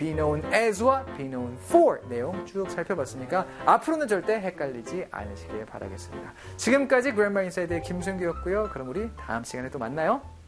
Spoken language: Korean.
be known as와 be known for 내용 쭉 살펴봤으니까 앞으로는 절대 헷갈리지 않으시길 바라겠습니다. 지금까지 Grammar Inside의 김순규였고요. 그럼 우리 다음 시간에 또 만나요.